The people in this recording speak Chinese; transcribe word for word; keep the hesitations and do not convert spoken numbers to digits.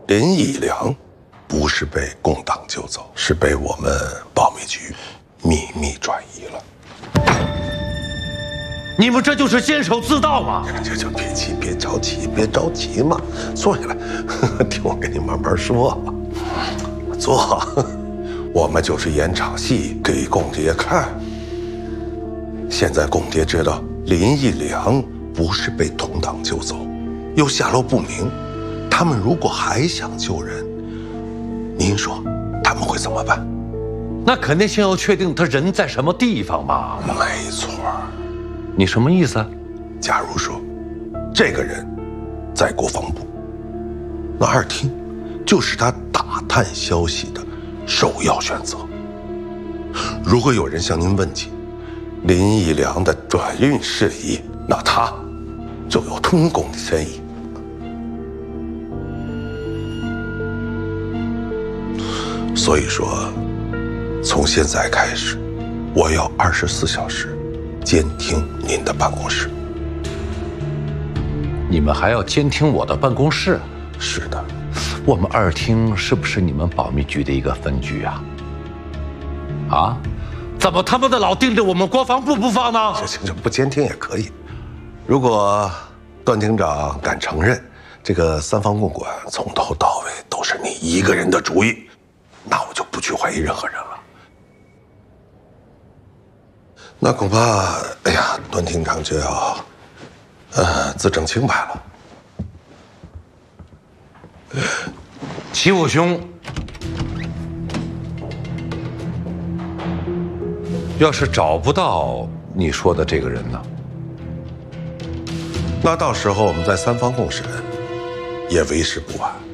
林义良不是被共党救走，是被我们保密局秘密转移了。 你们这就是监守自盗吗？ 就就别急，别着急，别着急嘛，坐下来，听我跟你慢慢说。坐，我们就是演场戏给公爹看。现在公爹知道林义良不是被同党救走，又下落不明，他们如果还想救人，您说他们会怎么办？ 那肯定先要确定他人在什么地方嘛。 没错。 你什么意思？ 假如说，这个人在国防部，那二厅就是他打探消息的首要选择。如果有人向您问起林义良的转运事宜，那他就有通共的嫌疑。所以说，从现在开始，我要二十四小时监听您的办公室。 你们还要监听我的办公室？ 是的。 我们二厅是不是你们保密局的一个分局啊？啊？怎么他妈的老盯着我们国防部不放呢？ 行行行，不监听也可以。如果段厅长敢承认这个三方共管从头到尾都是你一个人的主意，那我就不去怀疑任何人了。那恐怕，哎呀，段厅长就要，呃，自证清白了。 齐武兄，要是找不到你说的这个人呢？ 那到时候我们再三方共审，也为时不晚。